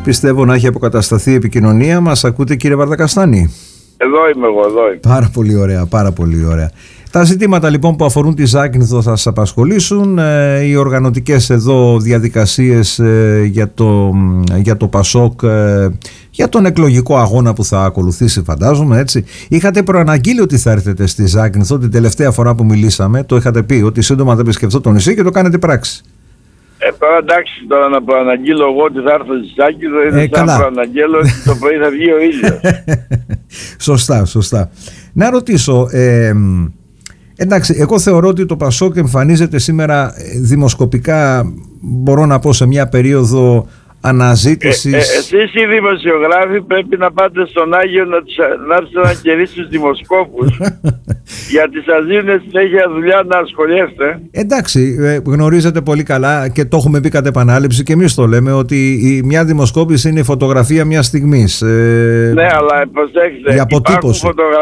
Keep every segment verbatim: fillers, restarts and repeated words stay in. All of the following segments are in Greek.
πιστεύω να έχει αποκατασταθεί η επικοινωνία. Μας ακούτε, κύριε Βαρδακαστάνη? Εδώ είμαι εγώ, εδώ είμαι. Πάρα πολύ ωραία, πάρα πολύ ωραία. Τα ζητήματα λοιπόν που αφορούν τη Ζάκυνθο θα σας απασχολήσουν. Ε, οι οργανωτικές εδώ διαδικασίες ε, για, το, για το Πασόκ, ε, για τον εκλογικό αγώνα που θα ακολουθήσει, φαντάζομαι, έτσι. Είχατε προαναγγείλει ότι θα έρθετε στη Ζάκυνθο την τελευταία φορά που μιλήσαμε. Το είχατε πει ότι σύντομα θα επισκεφθώ το νησί και το κάνετε πράξη. Ε, τώρα εντάξει, τώρα να προαναγγείλω εγώ ότι θα έρθω στη Ζάκυνθο είναι ε, σαν να προαναγγείλω ότι το πρωί θα βγει ο ήλιος. Σωστά, σωστά. Να ρωτήσω, ε, εντάξει, εγώ θεωρώ ότι το Πασόκ εμφανίζεται σήμερα δημοσκοπικά, μπορώ να πω, σε μια περίοδο αναζήτησης. Ε, ε, εσείς οι δημοσιογράφοι πρέπει να πάτε στον Άγιο να, τους, να έρθετε να κερδίσετε τους δημοσκόπους γιατί σας δίνουν συνέχεια δουλειά να ασχολιέστε. Εντάξει, γνωρίζετε πολύ καλά και το έχουμε πει κατ' επανάληψη και εμείς το λέμε ότι η, μια δημοσκόπηση είναι η φωτογραφία μιας στιγμής. Ε, ναι, αλλά προσέξτε, υπάρχουν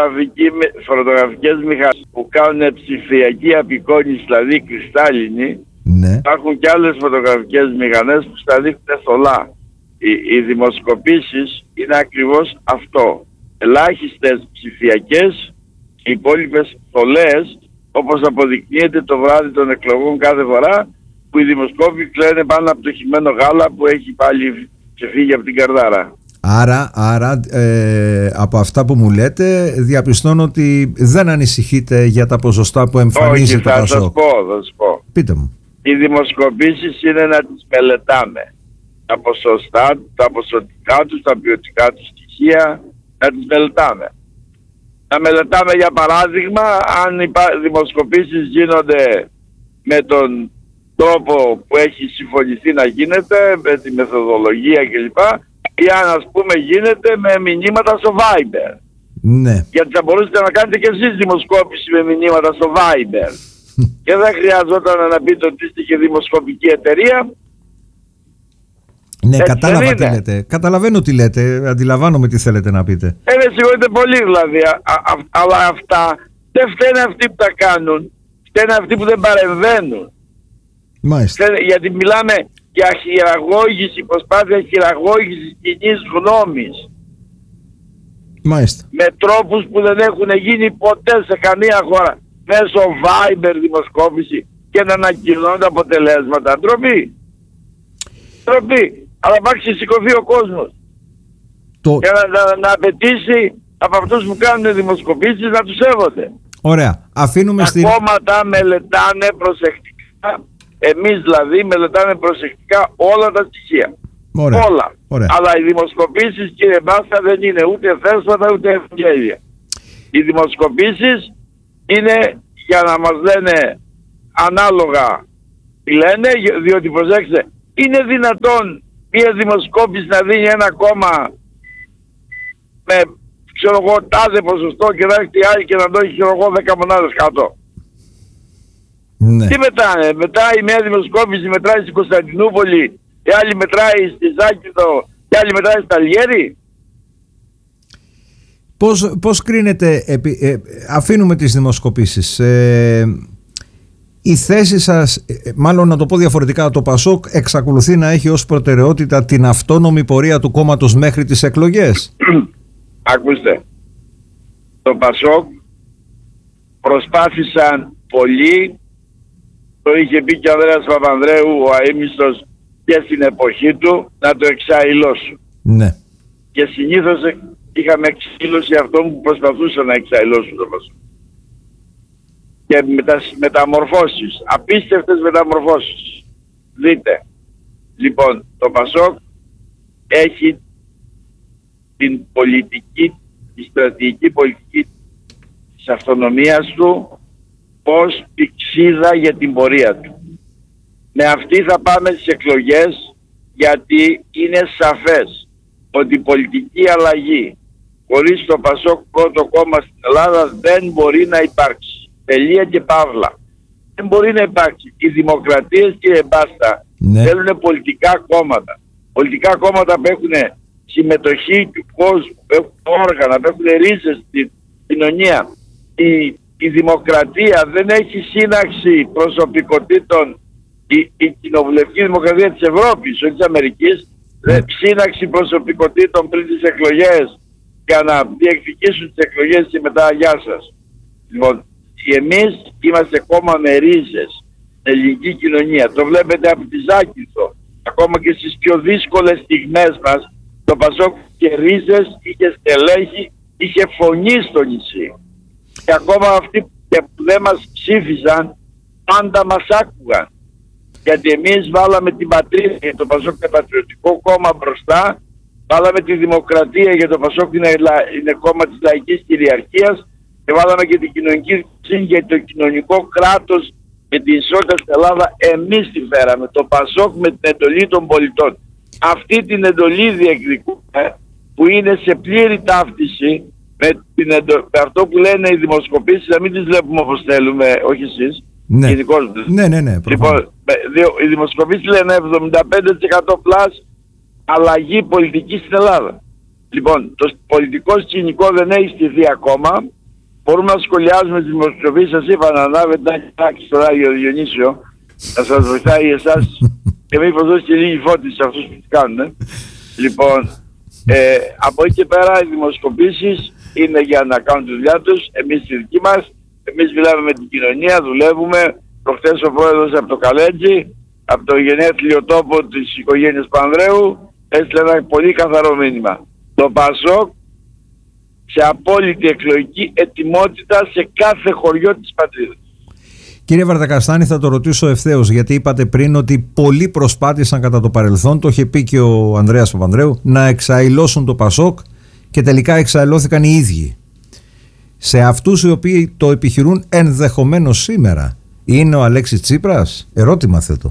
φωτογραφικές μηχανές που κάνουν ψηφιακή απεικόνηση, δηλαδή κρυστάλλινη. Ναι. Υπάρχουν και άλλες φωτογραφικές μηχανές που στα δείχνουν θολά. Οι, οι δημοσκοπήσεις είναι ακριβώς αυτό. Ελάχιστες ψηφιακές και οι υπόλοιπες θολές, όπως αποδεικνύεται το βράδυ των εκλογών κάθε φορά που οι δημοσκόποι κλαίνε πάνω από το χυμένο γάλα που έχει πάλι ξεφύγει από την καρδάρα. Άρα, άρα ε, από αυτά που μου λέτε διαπιστώνω ότι δεν ανησυχείτε για τα ποσοστά που εμφανίζει Όχι, το θα Πασόκ. σας πω, θα σας πω. Πείτε μου. Οι δημοσκοπήσεις είναι να τις μελετάμε. Τα ποσοστά, τα ποσοτικά τους, τα ποιοτικά τους στοιχεία, να τις μελετάμε. Να μελετάμε για παράδειγμα αν οι δημοσκοπήσεις γίνονται με τον τρόπο που έχει συμφωνηθεί να γίνεται, με τη μεθοδολογία κλπ. Ή αν ας πούμε γίνεται με μηνύματα στο Viber. Ναι. Γιατί θα μπορούσατε να κάνετε και εσείς δημοσκόπηση με μηνύματα στο Viber. Και δεν χρειαζόταν να πείτε ότι είστε και δημοσκοπική εταιρεία. Ναι, έτσι κατάλαβα τι λέτε. Καταλαβαίνω τι λέτε. Αντιλαμβάνομαι τι θέλετε να πείτε. Ε, με συγχωρείτε πολύ δηλαδή. Α, α, αλλά αυτά δεν φταίνε αυτοί που τα κάνουν. Φταίνε αυτοί που δεν παρεμβαίνουν. Μάλιστα. Φταίνε, γιατί μιλάμε για χειραγώγηση, προσπάθεια χειραγώγησης κοινής γνώμης. Μάλιστα. Με τρόπους που δεν έχουν γίνει ποτέ σε καμία χώρα. Μέσω Viber δημοσκόπηση και να ανακοινώνουν τα αποτελέσματα. Ντροπή. Ντροπή. Αλλά πάει σηκωθεί ο κόσμος. Το... Και να, να, να απαιτήσει από αυτούς που κάνουν δημοσκοπήσεις να τους σέβονται. Ωραία. Αφήνουμε τα στην... κόμματα μελετάνε προσεκτικά. Εμείς δηλαδή μελετάμε προσεκτικά όλα τα στοιχεία. Ωραία. Όλα. Ωραία. Αλλά οι δημοσκοπήσεις, κύριε Μπάστα, δεν είναι ούτε θέσματα ούτε ευκαιρία. Οι δημοσκοπήσεις είναι για να μας λένε ανάλογα τι λένε, διότι προσέξτε, είναι δυνατόν μια δημοσκόπηση να δίνει ένα κόμμα με ξέρω εγώ τάδε ποσοστό και να έχει άλλη και να το έχει ξέρω εγώ δέκα μονάδες κάτω. Ναι. Τι μετράνε, μετράει μια δημοσκόπηση, μετράει στην Κωνσταντινούπολη, η άλλη μετράει στη Ζάκυνθο, η άλλη μετράει στα Αλγέρι. Πώς, πώς κρίνετε, επί, ε, αφήνουμε τις δημοσκοπήσεις, ε, η θέση σας, ε, μάλλον να το πω διαφορετικά, το Πασόκ εξακολουθεί να έχει ως προτεραιότητα την αυτόνομη πορεία του κόμματος μέχρι τις εκλογές? Ακούστε, το Πασόκ προσπάθησαν πολύ, το είχε πει και ο Ανδρέας Παπανδρέου, ο αείμιστος, και στην εποχή του, να το εξαηλώσουν. Ναι. Και συνήθως είχαμε εξήλωση αυτών που προσπαθούσαν να εξαηλώσουν το Πασόκ. Και μετα, μεταμορφώσεις, απίστευτες μεταμορφώσεις. Δείτε, λοιπόν, το Πασόκ έχει την πολιτική, τη στρατηγική πολιτική της αυτονομίας του ως πηξίδα για την πορεία του. Με αυτή θα πάμε στις εκλογές, γιατί είναι σαφές ότι η πολιτική αλλαγή χωρίς το Πασόκ πρώτο κόμμα στην Ελλάδα δεν μπορεί να υπάρξει. Τελεία και παύλα. Δεν μπορεί να υπάρξει. Οι δημοκρατίες, κύριε Μπάστα, ναι, θέλουν πολιτικά κόμματα. Πολιτικά κόμματα που έχουν συμμετοχή του κόσμου, που έχουν όργανα, που έχουν ρίζες στην κοινωνία. Η, η δημοκρατία δεν έχει σύναξη προσωπικότητων. Η, η κοινοβουλευτική δημοκρατία της Ευρώπης, όχι της Αμερικής, mm. ψήναξη προσωπικότητων πριν τις εκλογές για να διεκδικήσουν τις εκλογές και μετά γεια σας. Λοιπόν, εμείς είμαστε κόμμα με ρίζες στην ελληνική κοινωνία. Το βλέπετε από τη Ζάκυνθο. Ακόμα και στις πιο δύσκολες στιγμές μας, το Πασόκ είχε ρίζες, είχε στελέχη, είχε φωνή στο νησί. Και ακόμα αυτοί που δεν μας ψήφισαν, πάντα μας άκουγαν. Γιατί εμείς βάλαμε την πατρίδα για το Πασόκ είναι πατριωτικό κόμμα μπροστά, βάλαμε τη δημοκρατία για το Πασόκ είναι, είναι κόμμα της λαϊκής κυριαρχίας και βάλαμε και την κοινωνική δικαιοσύνη για το κοινωνικό κράτος και την ισότητα στην Ελλάδα. Εμείς τη φέραμε, το Πασόκ με την εντολή των πολιτών. Αυτή την εντολή διεκδικούμε που είναι σε πλήρη ταύτιση με, την εντο... με αυτό που λένε οι δημοσκοπήσεις, να μην τις βλέπουμε όπως θέλουμε, όχι εσείς. Ναι. Γενικώς. Ναι, ναι, ναι. Λοιπόν, οι δημοσκοπήσεις λένε εβδομήντα πέντε τοις εκατό πλάς αλλαγή πολιτική στην Ελλάδα. Λοιπόν, το πολιτικό σκηνικό δεν έχει στηθεί ακόμα. Μπορούμε να σχολιάζουμε τις δημοσκοπήσεις. Σας είπα να ανάβετε ένα κοιτάξει στο Ράγιο Διονύσιο, να σας βοηθάει εσάς και μήπως δώσει και λίγη φώτιση σε αυτούς που τις κάνουν. Λοιπόν, ε, από εκεί και πέρα οι δημοσκοπήσεις είναι για να κάνουν τη δουλειά τους. Εμείς τη δική μας. Εμείς μιλάμε με την κοινωνία, δουλεύουμε. Προχθές ο πρόεδρος από το Καλέτζι, από το γενέθλιο τόπο της οικογένειας Πανδρέου, έστειλε ένα πολύ καθαρό μήνυμα. Το Πασόκ σε απόλυτη εκλογική ετοιμότητα σε κάθε χωριό της πατρίδας. Κύριε Βαρδακαστάνη, θα το ρωτήσω ευθέως, γιατί είπατε πριν ότι πολλοί προσπάθησαν κατά το παρελθόν, το είχε πει και ο Ανδρέας Παπανδρέου, να εξαηλώσουν το Πασόκ και τελικά εξαηλώθηκαν οι ίδιοι. Σε αυτούς οι οποίοι το επιχειρούν ενδεχομένως σήμερα, είναι ο Αλέξης Τσίπρας? Ερώτημα θέτω.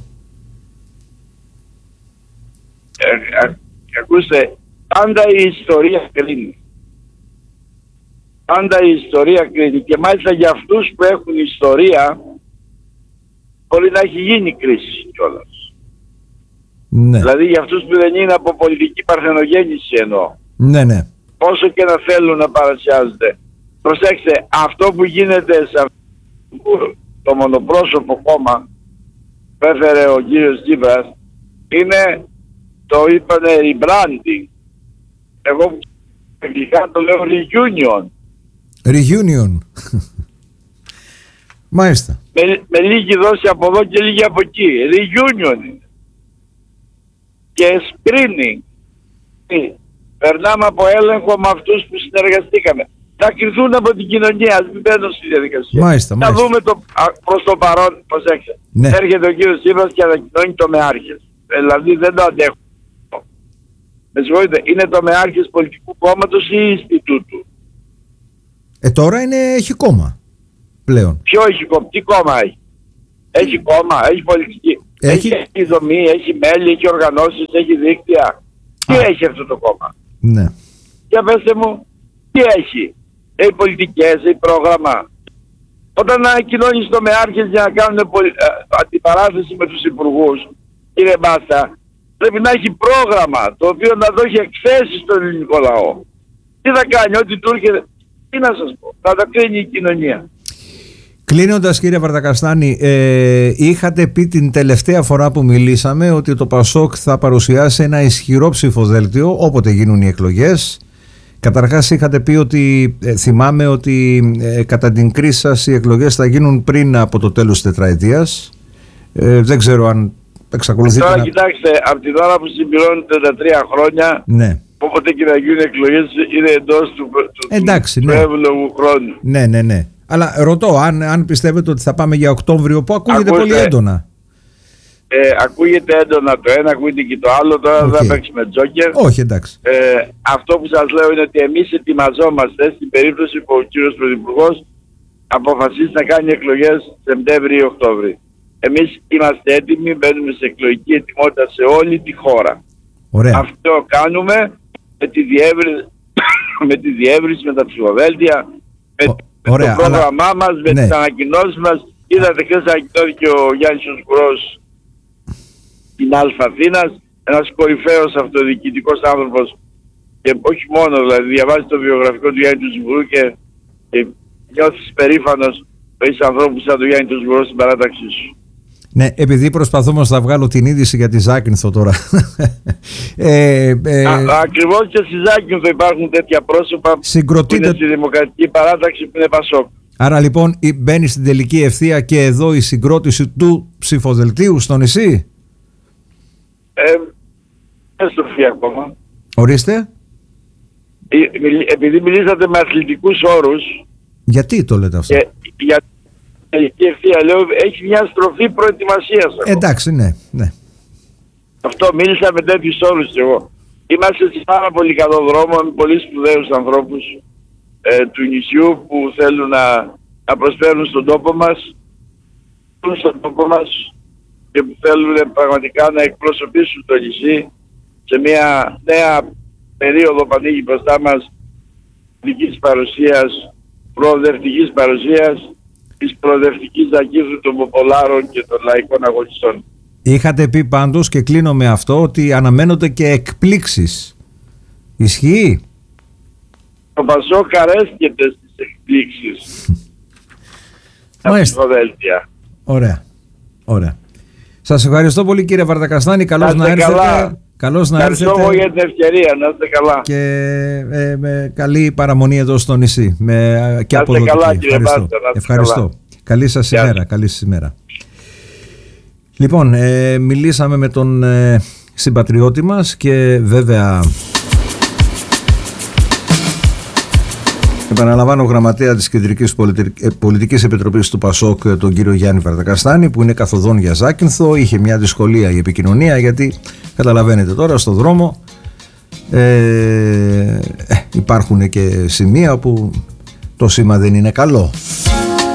Ε, α, ακούστε, πάντα η ιστορία κρίνει. Πάντα η ιστορία κρίνει και μάλιστα για αυτούς που έχουν ιστορία μπορεί να έχει γίνει κρίση κιόλας. Ναι. Δηλαδή για αυτούς που δεν είναι από πολιτική παρθενογέννηση εννοώ. Ναι, ναι. Όσο και να θέλουν να παρασιάζονται. Προσέξτε, αυτό που γίνεται σε αυτό το μονοπρόσωπο κόμμα που έφερε ο κύριος Τσίπρας είναι, το είπανε rebranding. Εγώ αγγλικά το λέω reunion. Reunion. Μάλιστα. Με, με λίγη δόση από εδώ και λίγη από εκεί. Reunion είναι. Και screening. Περνάμε από έλεγχο με αυτούς που συνεργαστήκαμε. Θα κρυθούν από την κοινωνία, ας μην μπαίνουν στη διαδικασία. Μάλιστα, θα μάλιστα. δούμε το, προς το παρόν, προσέξτε. Ναι. Έρχεται ο κύριος Τσίπρας και ανακοινώνει το μεάρχες. Δηλαδή δεν το αντέχω. Με συγχωρείτε, είναι το μεάρχες πολιτικού κόμματος ή Ινστιτούτου? Ε, τώρα είναι, έχει κόμμα πλέον. Ποιο έχει κόμμα, τι κόμμα έχει? Έχει κόμμα, έχει πολιτική. Έχει, έχει δομή, έχει μέλη, έχει οργανώσεις, έχει δίκτυα. Τι Α. έχει αυτό το κόμμα? Ναι. Για πέστε μου, τι έχει? Έχει πολιτικές, έχει πρόγραμμα. Όταν ανακοινώνεις το μεάρχες για να κάνουν πολι... αντιπαράθεση με τους υπουργούς, κύριε Μπάστα, πρέπει να έχει πρόγραμμα το οποίο να δώσει εκθέσεις στον ελληνικό λαό. Τι θα κάνει, ό,τι του έρχεται? Τι να σας πω, θα τα κρίνει η κοινωνία. Κλείνοντας, κύριε Βαρδακαστάνη, ε, είχατε πει την τελευταία φορά που μιλήσαμε ότι το Πασόκ θα παρουσιάσει ένα ισχυρό ψηφοδέλτιο όποτε γίνουν οι εκλογές. Καταρχάς είχατε πει ότι, ε, θυμάμαι ότι ε, κατά την κρίση σας οι εκλογές θα γίνουν πριν από το τέλος της τετραετίας. Ε, δεν ξέρω αν εξακολουθείτε Τώρα να... κοιτάξτε, από την ώρα που συμπληρώνουν τριάντα τρία χρόνια, Ναι. όποτε και να γίνουν εκλογές είναι εντός του, του, Εντάξει, του ναι. εύλογου χρόνου. Ναι, ναι, ναι. Αλλά ρωτώ, αν, αν πιστεύετε ότι θα πάμε για Οκτώβριο, που ακούγεται Ακούστε, πολύ έντονα. Ε, ακούγεται έντονα το ένα, ακούγεται και το άλλο, τώρα Okay. δεν θα παίξουμε τζόκερ. Όχι, εντάξει. Ε, αυτό που σας λέω είναι ότι εμείς ετοιμαζόμαστε στην περίπτωση που ο κύριος Πρωθυπουργός αποφασίσει να κάνει εκλογές Σεπτέμβρη ή Οκτώβρη. Εμείς είμαστε έτοιμοι, μπαίνουμε σε εκλογική ετοιμότητα σε όλη τη χώρα. Ωραία. Αυτό κάνουμε με τη διεύρυνση, με, τη διεύρυνση, με τα ψηφοδέλτια, με, Ο, με ωραία, το πρόγραμμά αλλά... μας, με ναι. τις ανακοινώσεις μας. Είδατε χθες ανακοινώθηκε ο Γιάννης ο Σκουρός στην Αλφα Αθήνας, ένας κορυφαίος αυτοδιοικητικός άνθρωπος και όχι μόνο, δηλαδή διαβάζει το βιογραφικό του Γιάννη του Σγουρού και, και νιώθεις περήφανος που έχεις ανθρώπους σαν τον Γιάννη του Σγουρού στην παράταξή σου. Ναι, επειδή προσπαθώ όμως να βγάλω την είδηση για τη Ζάκυνθο τώρα. ε, ε, Α, ακριβώς και στη Ζάκυνθο υπάρχουν τέτοια πρόσωπα συγκροτείτε... που είναι στη Δημοκρατική Παράταξη που είναι Πασόκ. Άρα λοιπόν μπαίνει στην τελική ευθεία και εδώ η συγκρότηση του ψηφοδελτίου στο νησί. Ε, δεν στροφή ακόμα. Ορίστε. Ε, επειδή μιλήσατε με αθλητικούς όρους. Γιατί το λέτε αυτό? Και, για την τελική ευθεία λέω έχει μια στροφή προετοιμασίας. Εντάξει, ναι, ναι. Αυτό μίλησα με τέτοιους όρους κι εγώ. Είμαστε σε πάρα πολύ καλό δρόμο με πολύ σπουδαίους ανθρώπους ε, του νησιού που θέλουν να, να προσφέρουν στον τόπο μας, στον τόπο μας και που θέλουν πραγματικά να εκπροσωπήσουν το νησί σε μια νέα περίοδο που ανοίγει μπροστά μας δικής παρουσίας, προοδευτικής παρουσίας, της προοδευτικής Ζακύνθου των Ποπολάρων και των λαϊκών αγωνιστών. Είχατε πει πάντως, και κλείνω με αυτό, ότι αναμένονται και εκπλήξεις. Ισχύει? Το Πασόκ αρέσκεται στις εκπλήξεις. Τα ψηφοδέλτια. Ωραία. Ωραία. Σας ευχαριστώ πολύ κύριε Βαρδακαστάνη. Καλώς να, να έρθετε. Καλά. Καλώς να έρθετε. Ευχαριστώ για την ευκαιρία. Να είστε καλά. Και ε, με καλή παραμονή εδώ στο νησί. Με, και αποδοτική. Καλά, κύριε ευχαριστώ. Μπάρτα, ευχαριστώ. Καλά. Καλή σας ημέρα. Καλή σας ημέρα. Λοιπόν, ε, μιλήσαμε με τον ε, συμπατριώτη μας και βέβαια επαναλαμβάνω γραμματέα της Κεντρικής Πολιτικής Επιτροπής του Πασόκ, τον κύριο Γιάννη Βαρδακαστάνη, που είναι καθοδόν για Ζάκυνθο. Είχε μια δυσκολία η επικοινωνία, γιατί καταλαβαίνετε τώρα στο δρόμο ε, ε, υπάρχουν και σημεία που το σήμα δεν είναι καλό.